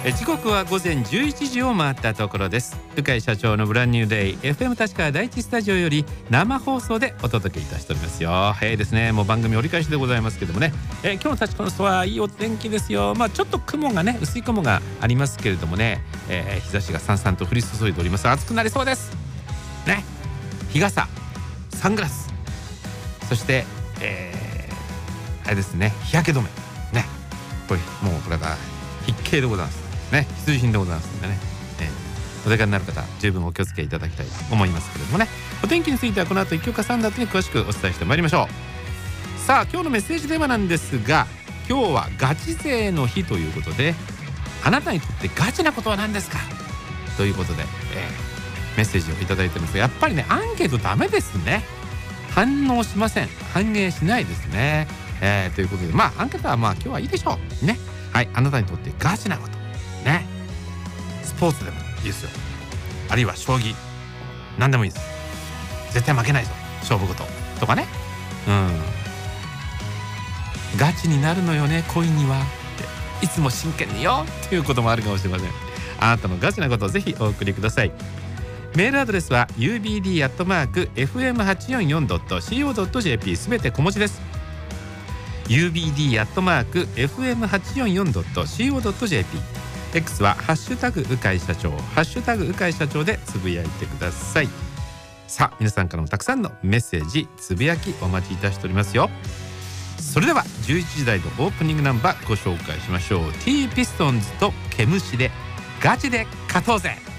時刻は午前11時を回ったところです。鵜飼社長のブランニューデイ FM 立川第一スタジオより生放送でお届けいたしておりますよ。ですね、もう番組折り返しでございますけどもね、今日の立川の空はいいお天気ですよ。ちょっと雲がね、薄い雲がありますけれどもね、日差しがさんさんと降り注いでおります。暑くなりそうですね。日傘、サングラス、そして、あれですね、日焼け止めね、これもうこれが必携でございますね、必需品でございますのでね、お出かけになる方十分お気をつけいただきたいと思いますけれどもね。お天気についてはこの後1曲挟んだ後に詳しくお伝えしてまいりましょう。さあ、今日のメッセージテーマなんですが、今日はガチ勢の日ということで、あなたにとってガチなことは何ですかということで、メッセージをいただいてますが、やっぱりね、アンケートダメですね。反応しません。反映しないですね。ということで、アンケートは今日はいいでしょうね。はい、あなたにとってガチなことね、スポーツでもいいですよ、あるいは将棋、何でもいいです。絶対負けないぞ、勝負事とかね、ガチになるのよね、恋にはっていつも真剣によっていうこともあるかもしれません。あなたのガチなことをぜひお送りください。メールアドレスは ubd@fm844.co.jp すべて小文字です。ubd@fm844.co.jp。 X はハッシュタグ鵜飼社長、ハッシュタグ鵜飼社長でつぶやいてください。さあ、皆さんからもたくさんのメッセージ、つぶやきお待ちいたしておりますよ。それでは11時台のオープニングナンバーご紹介しましょう。 T ピストンズと毛虫でガチで勝とうぜ。